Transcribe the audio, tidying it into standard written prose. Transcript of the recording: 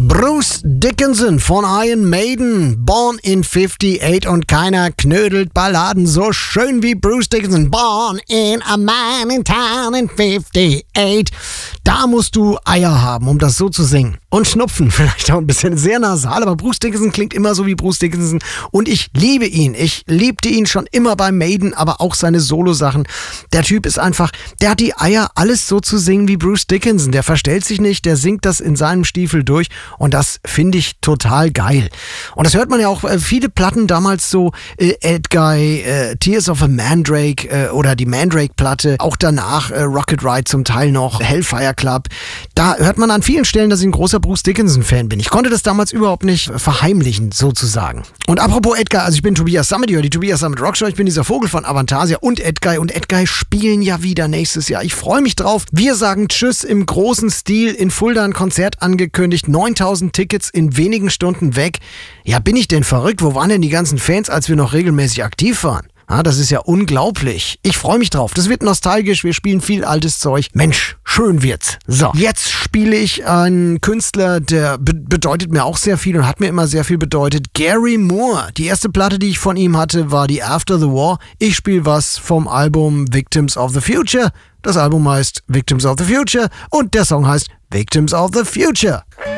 Bruce Dickinson von Iron Maiden, Born in 58 und keiner knödelt Balladen so schön wie Bruce Dickinson. Born in a mining town in 58. Da musst du Eier haben, um das so zu singen. Und Schnupfen, vielleicht auch ein bisschen sehr nasal, aber Bruce Dickinson klingt immer so wie Bruce Dickinson und ich liebe ihn. Ich liebte ihn schon immer bei Maiden, aber auch seine Solo-Sachen. Der Typ ist einfach, der hat die Eier, alles so zu singen wie Bruce Dickinson. Der verstellt sich nicht, der singt das in seinem Stiefel durch und das finde ich total geil. Und das hört man ja auch, viele Platten damals so, Edguy, Tears of a Mandrake oder die Mandrake-Platte, auch danach Rocket Ride zum Teil noch, Hellfire Club. Da hört man an vielen Stellen, dass ich ein großer Bruce Dickinson-Fan bin. Ich konnte das damals überhaupt nicht verheimlichen, sozusagen. Und apropos Edguy, also ich bin Tobias Sammet, die Tobias Sammet Rockshow, ich bin dieser Vogel von Avantasia und Edguy spielen ja wieder nächstes Jahr. Ich freue mich drauf. Wir sagen Tschüss im großen Stil, in Fulda ein Konzert angekündigt, 9000 Tickets in wenigen Stunden weg. Ja, bin ich denn verrückt? Wo waren denn die ganzen Fans, als wir noch regelmäßig aktiv waren? Ah, das ist ja unglaublich. Ich freue mich drauf. Das wird nostalgisch. Wir spielen viel altes Zeug. Mensch, schön wird's. So, jetzt spiele ich einen Künstler, der bedeutet mir auch sehr viel und hat mir immer sehr viel bedeutet. Gary Moore. Die erste Platte, die ich von ihm hatte, war die After the War. Ich spiele was vom Album Victims of the Future. Das Album heißt Victims of the Future und der Song heißt Victims of the Future.